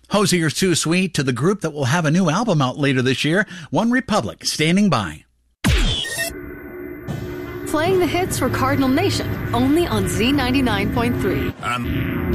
Hosier's Too Sweet to the group that will have a new album out later this year, One Republic, Standing By. Playing the hits for Cardinal Nation, only on Z99.3.